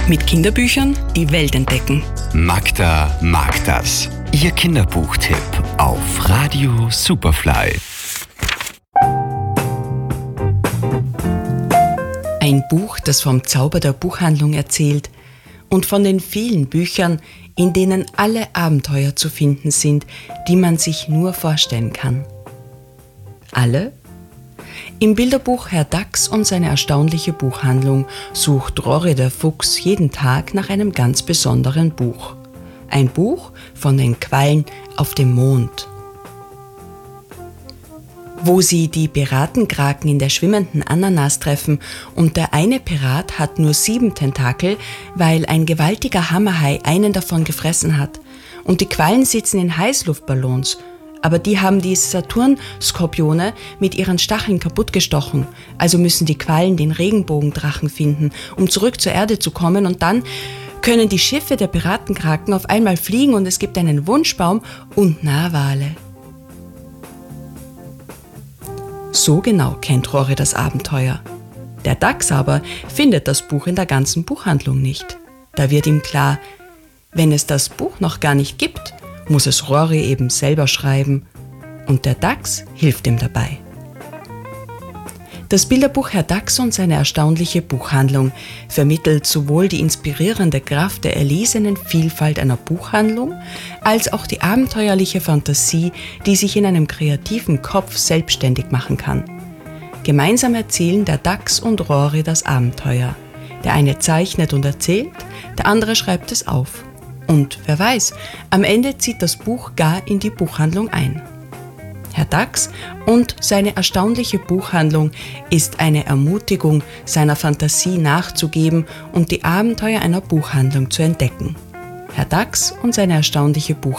Mit Kinderbüchern die Welt entdecken. Magda mag das. Ihr Kinderbuchtipp auf Radio Superfly. Ein Buch, das vom Zauber der Buchhandlung erzählt und von den vielen Büchern, in denen alle Abenteuer zu finden sind, die man sich nur vorstellen kann. Alle? Im Bilderbuch Herr Dachs und seine erstaunliche Buchhandlung sucht Rory der Fuchs jeden Tag nach einem ganz besonderen Buch. Ein Buch von den Quallen auf dem Mond. Wo sie die Piratenkraken in der schwimmenden Ananas treffen und der eine Pirat hat nur 7 Tentakel, weil ein gewaltiger Hammerhai einen davon gefressen hat. Und die Quallen sitzen in Heißluftballons, aber die haben die Saturn-Skorpione mit ihren Stacheln kaputtgestochen. Also müssen die Quallen den Regenbogendrachen finden, um zurück zur Erde zu kommen, und dann können die Schiffe der Piratenkraken auf einmal fliegen und es gibt einen Wunschbaum und Narwale. So genau kennt Rory das Abenteuer. Der Dachs aber findet das Buch in der ganzen Buchhandlung nicht. Da wird ihm klar, wenn es das Buch noch gar nicht gibt, muss es Rory eben selber schreiben. Und der Dachs hilft ihm dabei. Das Bilderbuch Herr Dachs und seine erstaunliche Buchhandlung vermittelt sowohl die inspirierende Kraft der erlesenen Vielfalt einer Buchhandlung, als auch die abenteuerliche Fantasie, die sich in einem kreativen Kopf selbstständig machen kann. Gemeinsam erzählen der Dachs und Rory das Abenteuer. Der eine zeichnet und erzählt, der andere schreibt es auf. Und wer weiß, am Ende zieht das Buch gar in die Buchhandlung ein. Herr Dachs und seine erstaunliche Buchhandlung ist eine Ermutigung, seiner Fantasie nachzugeben und die Abenteuer einer Buchhandlung zu entdecken. Herr Dachs und seine erstaunliche Buchhandlung